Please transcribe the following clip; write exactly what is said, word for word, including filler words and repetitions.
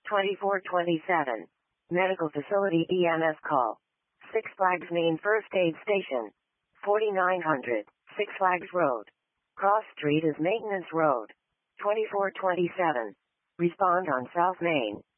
twenty-four twenty-seven. Medical Facility E M S call. Six Flags Main First Aid Station. forty-nine hundred, Six Flags Road. Cross Street is Maintenance Road. twenty-four twenty-seven. Respond on South Main.